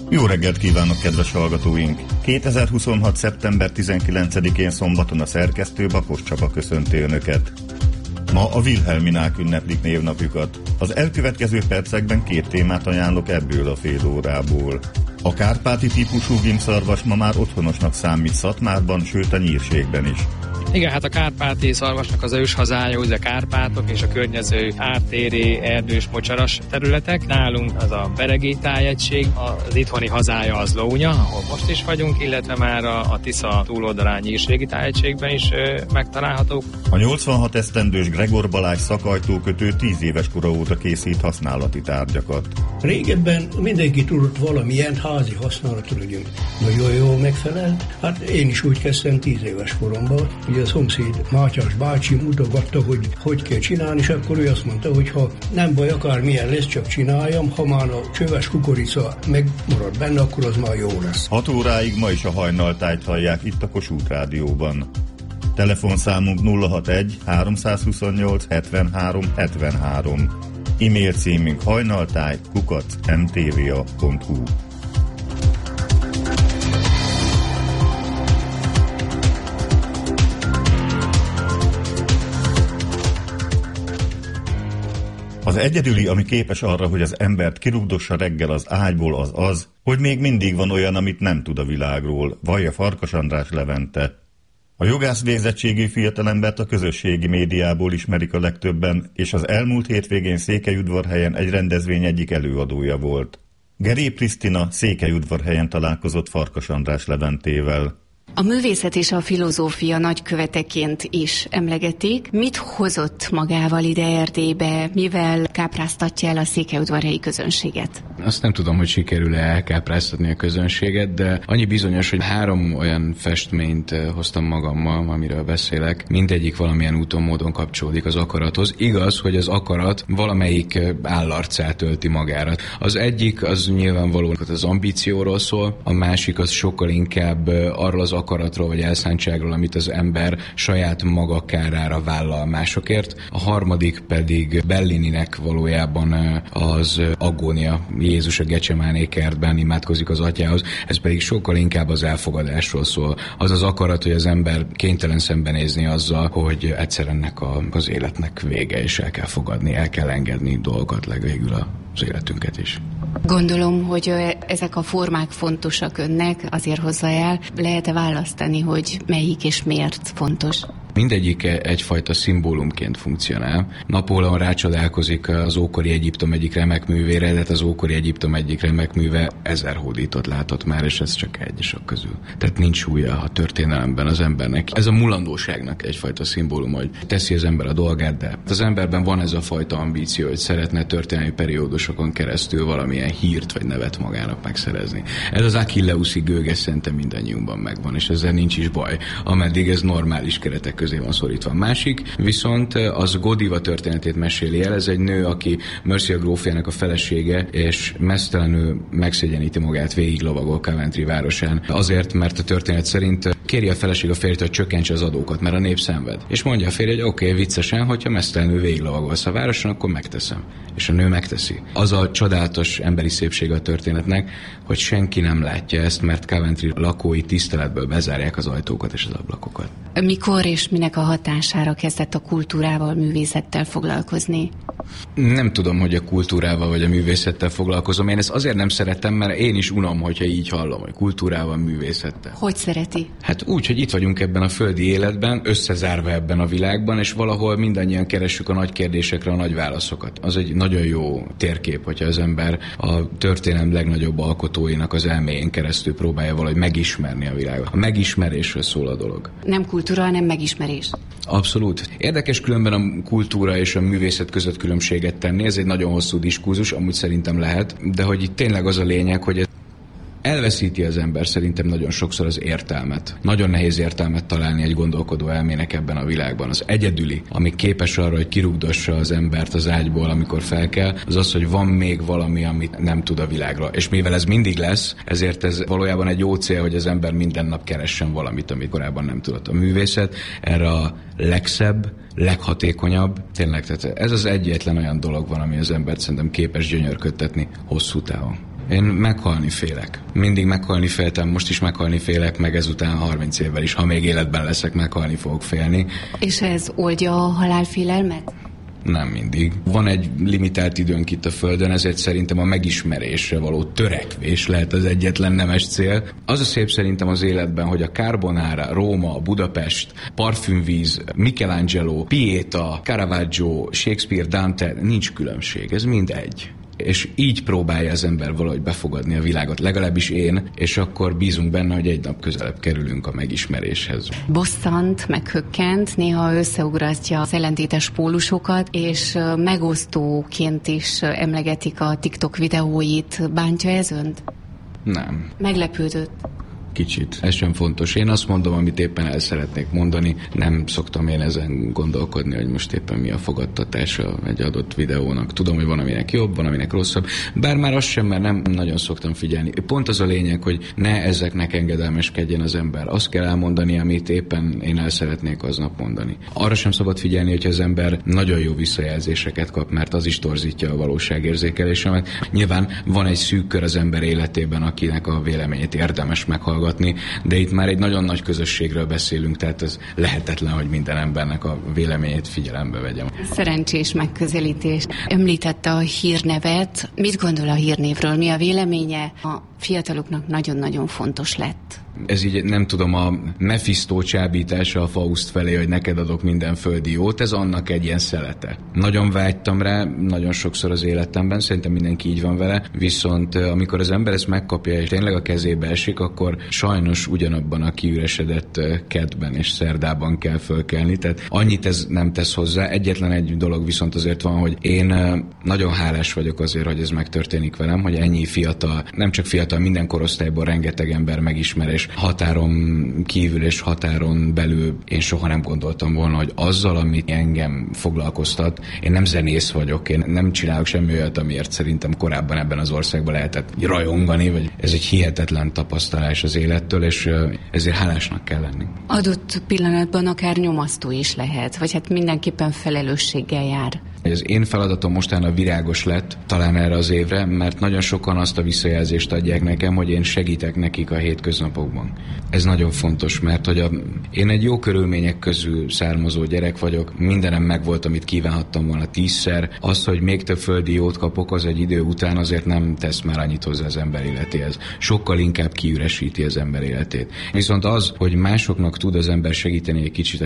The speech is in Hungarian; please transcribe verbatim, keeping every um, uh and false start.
Jó reggelt kívánok, kedves hallgatóink! kétezer-huszonhat. szeptember tizenkilencedikén szombaton a szerkesztő Bakos Csaba köszönti Önöket. Ma a Wilhelminák ünneplik névnapjukat. Az elkövetkező percekben két témát ajánlok ebből a fél órából. A kárpáti típusú gimszarvas ma már otthonosnak számít Szatmárban, sőt a Nyírségben is. Igen, hát a kárpáti szarvasnak az őshazája, ugye a Kárpátok és a környező ártéri, erdős, mocsaras területek. Nálunk az a Beregély tájegység, az itthoni hazája az Lónya, ahol most is vagyunk, illetve már a, a Tisza túloldalán Nyírségi tájegységben is ö, megtalálhatók. A nyolcvanhat esztendős Gregor Balázs szakajtókötő tíz éves kora óta készít használati tárgyakat. Régebben mindenki tudott valamilyen házi használatra legyünk. Nagyon jól megfelelt. Hát én is úgy kezdtem tíz éves koromban. Ugye a szomszéd Mátyás bácsi mutogatta, hogy hogy kell csinálni, és akkor ő azt mondta, hogy ha nem baj, akármilyen lesz, csak csináljam, ha már a csöves kukorica megmarad benne, akkor az már jó lesz. hat óráig ma is a hajnaltájt hallják itt a Kossuth Rádióban. Telefonszámunk nulla hatvanegy háromszázhuszonnyolc hetvenhárom hetvenhárom. E-mail címünk hajnaltáj kukac em té vé á pont hu. Az egyedüli, ami képes arra, hogy az embert kirugdossa reggel az ágyból, az az, hogy még mindig van olyan, amit nem tud a világról, vallja Farkas András Levente. A jogász végzettségű fiatalembert a közösségi médiából ismerik a legtöbben, és az elmúlt hétvégén Székelyudvarhelyen egy rendezvény egyik előadója volt. Gerép Krisztina Székelyudvarhelyen találkozott Farkas András Leventével. A művészet és a filozófia nagyköveteként is emlegetik. Mit hozott magával ide Erdélybe, mivel kápráztatja el a székelyudvarhelyi közönséget? Azt nem tudom, hogy sikerül-e elkápráztatni a közönséget, de annyi bizonyos, hogy három olyan festményt hoztam magammal, amiről beszélek. Mindegyik valamilyen úton, módon kapcsolódik az akarathoz. Igaz, hogy az akarat valamelyik állarcát ölti magára. Az egyik az nyilvánvalóan az ambícióról szól, a másik az sokkal inkább arról az akaratról vagy elszántságról, amit az ember saját maga kárára vállal másokért. A harmadik pedig Bellininek valójában az agónia. Jézus a Gecsemáné kertben imádkozik az atyához, ez pedig sokkal inkább az elfogadásról szól. Az az akarat, hogy az ember kénytelen szembenézni azzal, hogy egyszer ennek a, az életnek vége, és el kell fogadni, el kell engedni dolgokat, legvégül az életünket is. Gondolom, hogy ezek a formák fontosak önnek, azért hozza el. Lehet-e választani, hogy melyik és miért fontos? Mindegyik egyfajta szimbólumként funkcionál. Napóleon rácsodálkozik az ókori Egyiptom egyik remek művére, de az ókori Egyiptom egyik remek műve ezer hódítot látott már, és ez csak egy sok közül. Tehát nincs súlya a történelemben az embernek. Ez a mulandóságnak egyfajta szimbólum, hogy teszi az ember a dolgát, de az emberben van ez a fajta ambíció, hogy szeretne történelmi periódusokon keresztül valamilyen hírt vagy nevet magának megszerezni. Ez az Achilleuszi gőge szerintem mindannyiunkban megvan, és ezzel nincs is baj, ameddig ez normális keretek közé van szorítva. Másik viszont az Godiva történetét meséli el. Ez egy nő, aki Mercia grófjának a felesége, és meztelenül megszégyeníti magát, végig lovagol Coventry városán. Azért, mert a történet szerint kéri a feleség a férjét, hogy csökkentse az adókat, mert a nép szenved. És mondja a férj, hogy oké, okay, viccesen, hogyha meztelenül végig lovagolsz a városon, akkor megteszem. És a nő megteszi. Az a csodálatos emberi szépség a történetnek, hogy senki nem látja ezt, mert Coventry lakói tiszteletből bezárják az ajtókat és az ablakokat. Mikor és minek a hatására kezdett a kultúrával, művészettel foglalkozni? Nem tudom, hogy a kultúrával vagy a művészettel foglalkozom. Én ezt azért nem szeretem, mert én is unom, hogyha így hallom, hogy kultúrával, művészettel. Hogy szereti? Hát úgy, hogy itt vagyunk ebben a földi életben, összezárva ebben a világban, és valahol mindannyian keressük a nagy kérdésekre a nagy válaszokat. Az egy nagyon jó térkép, hogyha az ember a történelem legnagyobb alkotóinak az elméjén keresztül próbálja valahogy megismerni a világot. A megismerésről szól a dolog. Nem kultúra, hanem megismerés. Abszolút. Érdekes különben a kultúra és a művészet között különbséget tenni, ez egy nagyon hosszú diskurzus, amúgy szerintem lehet, de hogy itt tényleg az a lényeg, hogy elveszíti az ember szerintem nagyon sokszor az értelmet. Nagyon nehéz értelmet találni egy gondolkodó elmének ebben a világban. Az egyedüli, ami képes arra, hogy kirugdossa az embert az ágyból, amikor felkel, az az, hogy van még valami, amit nem tud a világra. És mivel ez mindig lesz, ezért ez valójában egy jó cél, hogy az ember minden nap keressen valamit, amit korábban nem tudott. A művészet erre a legszebb, leghatékonyabb. Tényleg, tehát ez az egyetlen olyan dolog van, ami az embert szerintem képes gyönyörködtetni hosszú távon. Én meghalni félek. Mindig meghalni féltem, most is meghalni félek, meg ezután harminc évvel is, ha még életben leszek, meghalni fogok félni. És ez oldja a halálfélelmet? Nem mindig. Van egy limitált időnk itt a Földön, ezért szerintem a megismerésre való törekvés lehet az egyetlen nemes cél. Az a szép szerintem az életben, hogy a Carbonara, Róma, Budapest, parfümvíz, Michelangelo, Pieta, Caravaggio, Shakespeare, Dante, nincs különbség, ez mind egy. És így próbálja az ember valahogy befogadni a világot, legalábbis én, és akkor bízunk benne, hogy egy nap közelebb kerülünk a megismeréshez. Bosszant, meghökkent, néha összeugratja az ellentétes pólusokat, és megosztóként is emlegetik a TikTok videóit. Bántja ez önt? Nem. Meglepődött? Kicsit. Ez sem fontos. Én azt mondom, amit éppen el szeretnék mondani. Nem szoktam én ezen gondolkodni, hogy most éppen mi a fogadtatása egy adott videónak. Tudom, hogy van, aminek jobb, van, aminek rosszabb. Bár már azt sem, mert nem nagyon szoktam figyelni. Pont az a lényeg, hogy ne ezeknek engedelmeskedjen az ember. Azt kell elmondani, amit éppen én el szeretnék aznap mondani. Arra sem szabad figyelni, hogy az ember nagyon jó visszajelzéseket kap, mert az is torzítja a valóságérzékelésemet. Nyilván van egy szűk kör az ember életében, akinek a véleményét érdemes meghallgatni, de itt már egy nagyon nagy közösségről beszélünk, tehát ez lehetetlen, hogy minden embernek a véleményét figyelembe vegyem. Szerencsés megközelítés. Említette a hírnevet. Mit gondol a hírnévről? Mi a véleménye? A fiataloknak nagyon-nagyon fontos lett. Ez így nem tudom, a Mephisto csábítása a Faust felé, hogy neked adok minden földi jót, ez annak egy ilyen szelete. Nagyon vágytam rá, nagyon sokszor az életemben, szerintem mindenki így van vele, viszont amikor az ember ezt megkapja és tényleg a kezébe esik, akkor sajnos ugyanabban a kiüresedett kedben és szerdában kell fölkelni, tehát annyit ez nem tesz hozzá. Egyetlen egy dolog viszont azért van, hogy én nagyon hálás vagyok azért, hogy ez megtörténik velem, hogy ennyi fiatal, nem csak fiatal, minden korosztályból rengeteg ember megismer, és határon kívül és határon belül én soha nem gondoltam volna, hogy azzal, amit engem foglalkoztat, én nem zenész vagyok, én nem csinálok semmi olyat, amiért szerintem korábban ebben az országban lehetett rajongani, vagy ez egy hihetetlen tapasztalás az élettől, és ezért hálásnak kell lenni. Adott pillanatban akár nyomasztó is lehet, vagy hát mindenképpen felelősséggel jár. Az én feladatom mostanra virágos lett talán erre az évre, mert nagyon sokan azt a visszajelzést adják nekem, hogy én segítek nekik a hétköznapokban. Ez nagyon fontos, mert hogy a, én egy jó körülmények közül származó gyerek vagyok, mindenem megvolt, amit kívánhattam volna tízszer. Az, hogy még több földi jót kapok, az egy idő után azért nem tesz már annyit hozzá az ember életéhez. Sokkal inkább kiüresíti az ember életét. Viszont az, hogy másoknak tud az ember segíteni egy kicsit